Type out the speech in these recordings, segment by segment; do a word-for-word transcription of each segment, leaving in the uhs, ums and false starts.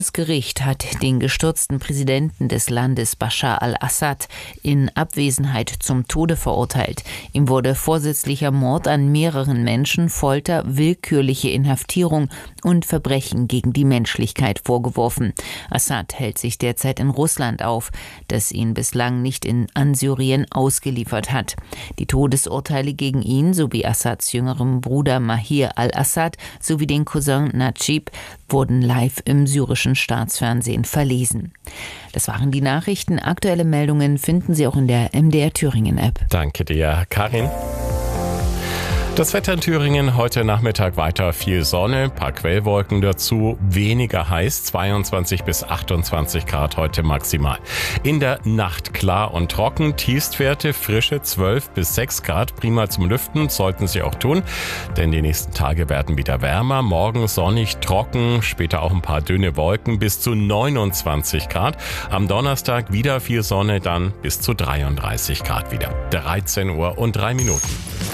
Das Gericht hat den gestürzten Präsidenten des Landes Bashar al-Assad in Abwesenheit zum Tode verurteilt. Ihm wurde vorsätzlicher Mord an mehreren Menschen, Folter, willkürliche Inhaftierung und Verbrechen gegen die Menschlichkeit vorgeworfen. Assad hält sich derzeit in Russland auf, das ihn bislang nicht in, an Syrien ausgeliefert hat. Die Todesurteile gegen ihn sowie Assads jüngerem Bruder Mahir al-Assad sowie den Cousin Najib wurden live im syrischen Staatsfernsehen verlesen. Das waren die Nachrichten. Aktuelle Meldungen finden Sie auch in der M D R Thüringen App. Danke dir, Karin. Das Wetter in Thüringen heute Nachmittag weiter viel Sonne, paar Quellwolken dazu, weniger heiß, zweiundzwanzig bis achtundzwanzig Grad heute maximal. In der Nacht klar und trocken, Tiefstwerte frische zwölf bis sechs Grad, prima zum Lüften, sollten Sie auch tun, denn die nächsten Tage werden wieder wärmer, morgen sonnig, trocken, später auch ein paar dünne Wolken bis zu neunundzwanzig Grad. Am Donnerstag wieder viel Sonne, dann bis zu dreiunddreißig Grad wieder. dreizehn Uhr und drei Minuten.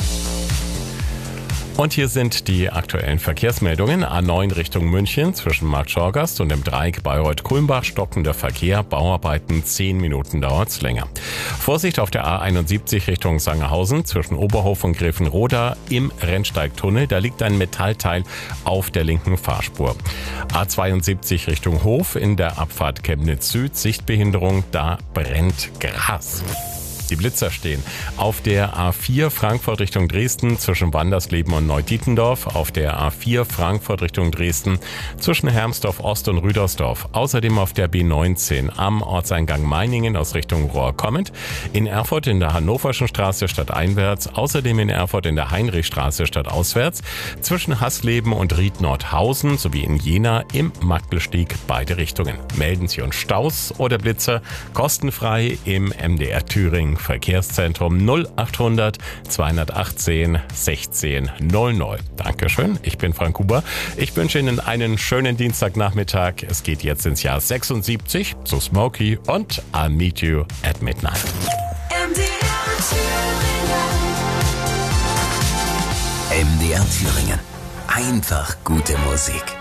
Und hier sind die aktuellen Verkehrsmeldungen. A neun Richtung München zwischen Marktschorgast und dem Dreieck Bayreuth-Kulmbach stockender Verkehr. Bauarbeiten zehn Minuten dauert's länger. Vorsicht auf der A einundsiebzig Richtung Sangerhausen zwischen Oberhof und Grevenroda im Rennsteigtunnel. Da liegt ein Metallteil auf der linken Fahrspur. A zweiundsiebzig Richtung Hof in der Abfahrt Chemnitz Süd. Sichtbehinderung, da brennt Gras. Die Blitzer stehen auf der A vier Frankfurt Richtung Dresden zwischen Wandersleben und Neudietendorf, auf der A vier Frankfurt Richtung Dresden zwischen Hermsdorf Ost und Rüdersdorf, außerdem auf der B neunzehn am Ortseingang Meiningen aus Richtung Rohrkommet, in Erfurt in der Hannoverschen Straße stadteinwärts, außerdem in Erfurt in der Heinrichstraße stadtauswärts, zwischen Hasleben und Ried-Nordhausen sowie in Jena im Magdelstieg beide Richtungen. Melden Sie uns Staus oder Blitzer kostenfrei im M D R Thüringen Verkehrszentrum null achthundert zweihundertachtzehn sechzehn null null. Dankeschön, ich bin Frank Huber. Ich wünsche Ihnen einen schönen Dienstagnachmittag. Es geht jetzt ins Jahr sechsundsiebzig zu Smokey und I'll Meet You at Midnight. M D R Thüringen. M D R Thüringen. Einfach gute Musik.